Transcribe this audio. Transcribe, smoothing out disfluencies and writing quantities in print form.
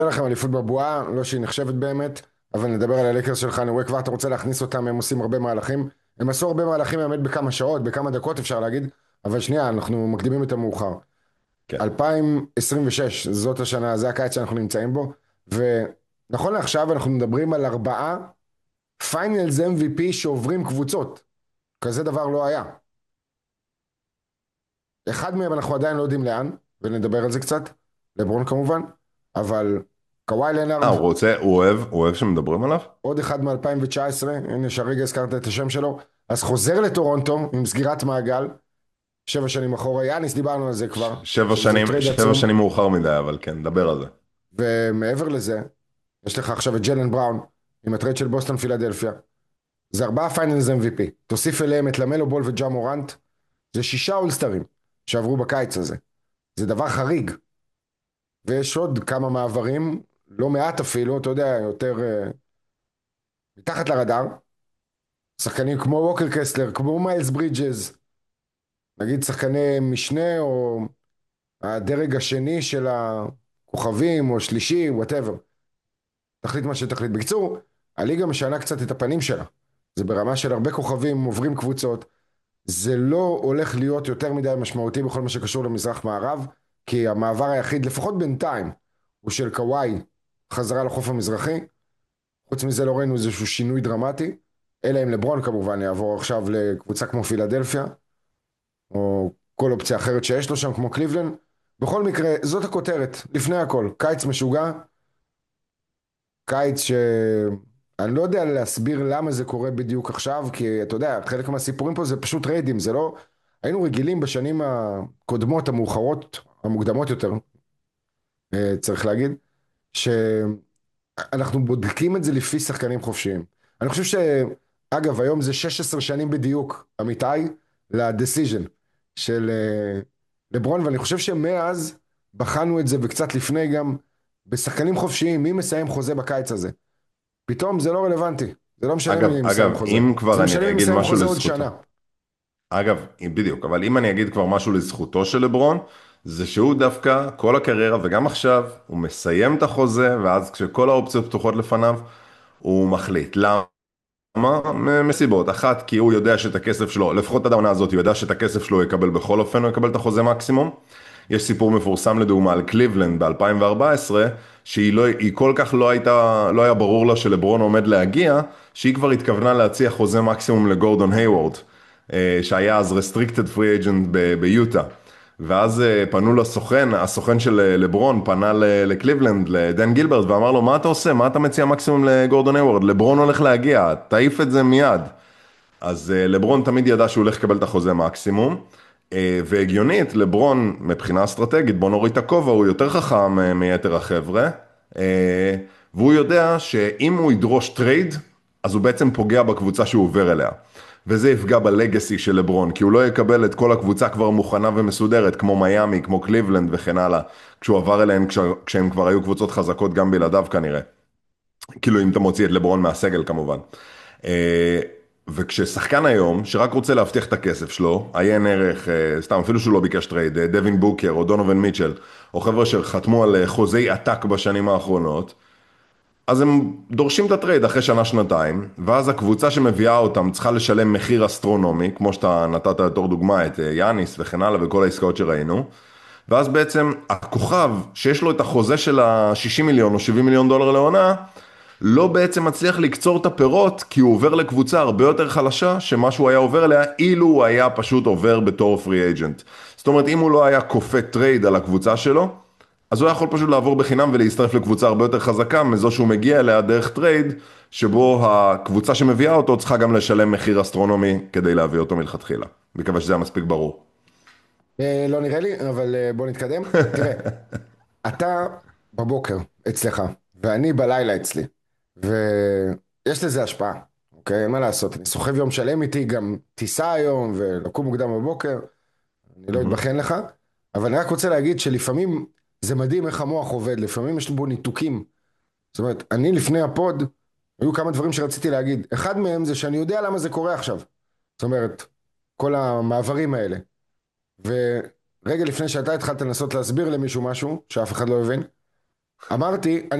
אין לכם אליפות בבועה, לא שהיא נחשבת באמת, אבל נדבר על הלקרס שלך, אני רואה כבר אתה רוצה להכניס אותם, הם עושים הרבה מהלכים, הם עשו הרבה מהלכים באמת בכמה שעות, בכמה דקות אפשר להגיד, אבל שנייה, אנחנו מקדימים את המאוחר. כן. 2026, זאת השנה, זה הקיץ שאנחנו נמצאים בו, ונכון לעכשיו אנחנו מדברים על 4 פיינלס MVP שעוברים קבוצות, כזה דבר לא היה. אחד מהם אנחנו עדיין לא יודעים לאן, ונדבר על זה קצת, לברון כמובן, אבל קוואי לנארד, הוא אוהב שמדברים עליו? עוד אחד מ-2019, הנה שהרגע הזכרת את השם שלו, אז חוזר לטורונטו עם סגירת מעגל, 7 שנים אחורה, יאניס דיברנו על זה כבר, שבע שזה שנים, טרייד שבע עצום, שנים מאוחר מדי, אבל כן, נדבר על זה. ומעבר לזה, יש לך עכשיו את ג'לן בראון, עם הטרייד של בוסטון פילדלפיה, זה 4 פיינלס MVP, תוסיף אליהם את למלו בול וג'ה מורנט, זה 6 אולסטרים שעברו בקיץ הזה, זה דבר חריג, ויש עוד כמה מעברים, לא מעט אפילו, אתה יודע, יותר מתחת לרדאר, שחקנים כמו ווקר קסלר, כמו מיילס ברידג'ז, נגיד שחקני משנה או הדרג השני של הכוכבים או שלישי, וואטאבר. תחליט מה שתחליט. בקיצור, הליגה משנה קצת את הפנים שלה. זה ברמה של הרבה כוכבים עוברים קבוצות. זה לא הולך להיות יותר מדי משמעותי בכל מה שקשור למזרח מערב, כי המעבר היחיד, לפחות בינתיים, הוא של קוואי חזרה לחוף המזרחי. חוץ מזה לא ראינו איזשהו שינוי דרמטי, אלא אם לברון כמובן יעבור עכשיו לקבוצה כמו פילדלפיה. או כל אופציה אחרת שיש לו שם, כמו קליבלנד. בכל מקרה, זאת הכותרת, לפני הכל. קיץ משוגע, קיץ אני לא יודע להסביר למה זה קורה בדיוק עכשיו, כי אתה יודע, חלק מהסיפורים פה זה פשוט ריידים, זה לא... היינו רגילים בשנים הקודמות, המאוחרות, המוקדמות יותר, צריך להגיד, שאנחנו בודקים את זה לפי שחקנים חופשיים. אני חושב אגב, היום זה 16 שנים בדיוק, אמיתי, לדציז'ן של לברון, ואני חושב שמאז בחנו את זה, וקצת לפני גם, בשחקנים חופשיים, מי מסיים חוזה בקיץ הזה. פתאום זה לא רלוונטי, זה לא משנה מי מסיים אגב, חוזה. אם זה כבר משנה אני מי אגיד מסיים משהו חוזה עוד לזכותו. שנה. אגב, בדיוק, אבל אם אני אגיד כבר משהו לזכותו של לברון, זה שהוא דווקא, כל הקריירה וגם עכשיו, הוא מסיים את החוזה, ואז כשכל האופציות פתוחות לפניו, הוא מחליט. למה? מסיבות. אחת, כי הוא יודע שאת הכסף שלו, לפחות עד העונה הזאת, הוא יודע שאת הכסף שלו הוא יקבל בכל אופן, הוא יקבל את החוזה מקסימום. יש סיפור מפורסם לדוגמה על קליבלנד ב-2014, היא כל כך לא היה ברור לה שלברון עומד להגיע, שהיא כבר התכוונה להציע חוזה מקסימום לגורדון היוורד, שהיה אז restricted free agent ביוטה. ואז פנו לסוכן, הסוכן של לברון פנה לקליבלנד, לדן גילברט, ואמר לו, מה אתה עושה? מה אתה מציע מקסימום לגורדון היוורד? לברון הולך להגיע, תעיף את זה מיד. אז לברון תמיד ידע שהוא הולך לקבל את החוזה מקסימום, והגיונית, לברון מבחינה אסטרטגית, בוא נוריד את הכובע, הוא יותר חכם מיתר החבר'ה, והוא יודע שאם הוא ידרוש טרייד, אז הוא בעצם פוגע בקבוצה שהוא עובר אליה. וזה יפגע בלגסי של לברון, כי הוא לא יקבל את כל הקבוצה כבר מוכנה ומסודרת, כמו מיאמי, כמו קליבלנד וכן הלאה, כשהוא עבר אליהם כשהם כבר היו קבוצות חזקות גם בלעדיו כנראה. כאילו אם אתה מוציא את לברון מהסגל כמובן. וכששחקן היום, שרק רוצה להבטיח את הכסף שלו, עיין ערך, סתם אפילו שהוא לא ביקש טרייד, דווין בוקר או דונובין מיטשל, או חבר'ה שחתמו על חוזי עתק בשנים האחרונות, אז הם דורשים את הטרייד אחרי שנה-שנתיים, ואז הקבוצה שמביאה אותם צריכה לשלם מחיר אסטרונומי, כמו שאתה נתת לתור דוגמה את יאניס וכן הלאה וכל העסקאות שראינו, ואז בעצם הכוכב שיש לו את החוזה של ה-60 מיליון או 70 מיליון דולר לעונה, לא בעצם מצליח לקצור את הפירות, כי הוא עובר לקבוצה הרבה יותר חלשה, שמה שהוא היה עובר אליה, אילו הוא היה פשוט עובר בתור פרי אייג'נט. זאת אומרת, אם הוא לא היה כופה טרייד על הקבוצה שלו, אז הוא יכול פשוט לעבור בחינם ולהצטרף לקבוצה הרבה יותר חזקה מזו שהוא מגיע אליה דרך טרייד, שבו הקבוצה שמביאה אותו צריכה גם לשלם מחיר אסטרונומי כדי להביא אותו מלכתחילה. מקווה שזה היה מספיק ברור. לא נראה לי, אבל בוא נתקדם. תראה, אתה בבוקר אצלך, ואני בלילה אצלי, ויש לזה השפעה, אוקיי? אין מה לעשות, אני סוחב יום שלם איתי, גם טיסה היום, ולקום מוקדם בבוקר, אני לא מהמם. אתבחן לך, אבל אני רק רוצה להגיד שלפעמים זה מדהים איך המוח עובד, לפעמים יש בו ניתוקים. זאת אומרת, אני לפני הפוד, היו כמה דברים שרציתי להגיד. אחד מהם זה שאני יודע למה זה קורה עכשיו. זאת אומרת, כל המעברים האלה. ורגע לפני שאתה התחלת לנסות להסביר למישהו משהו, שאף אחד לא הבין, אמרתי,